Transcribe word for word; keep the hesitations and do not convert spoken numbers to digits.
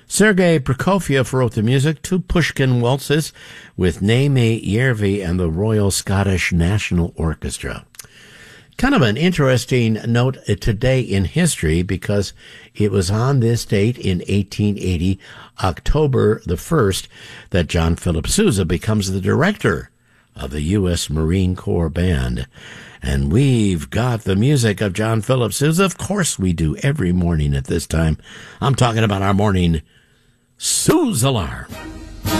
Sergei Prokofiev wrote the music to Pushkin waltzes with Naimi Järvi and the Royal Scottish National Orchestra. Kind of an interesting note today in history, because it was on this date in eighteen eighty, October the first, that John Philip Sousa becomes the director of the U S Marine Corps Band. And we've got the music of John Philip Sousa. Of course we do, every morning at this time. I'm talking about our morning Sousa Alarm.